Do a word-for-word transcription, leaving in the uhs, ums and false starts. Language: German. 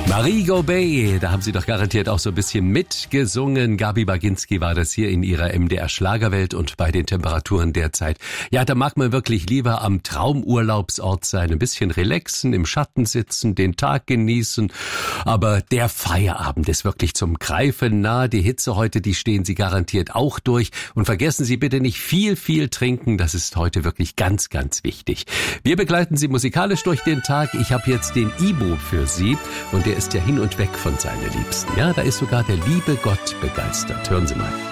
Marie Gobey, da haben Sie doch garantiert auch so ein bisschen mitgesungen. Gabi Baginski war das hier in ihrer M D R-Schlagerwelt und bei den Temperaturen derzeit. Ja, da mag man wirklich lieber am Traumurlaubsort sein, ein bisschen relaxen, im Schatten sitzen, den Tag genießen. Aber der Feierabend ist wirklich zum Greifen nah. Die Hitze heute, die stehen Sie garantiert auch durch. Und vergessen Sie bitte nicht viel, viel trinken. Das ist heute wirklich ganz, ganz wichtig. Wir begleiten Sie musikalisch durch den Tag. Ich habe jetzt den Ibo für Sie und der ist ja hin und weg von seinen Liebsten. Ja, da ist sogar der liebe Gott begeistert. Hören Sie mal.